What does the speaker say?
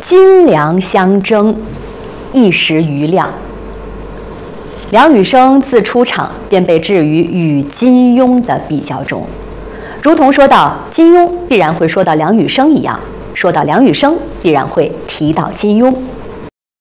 金梁相争，一时瑜亮。梁羽生自出场便被置于与金庸的比较中，如同说到金庸必然会说到梁羽生一样，说到梁羽生必然会提到金庸。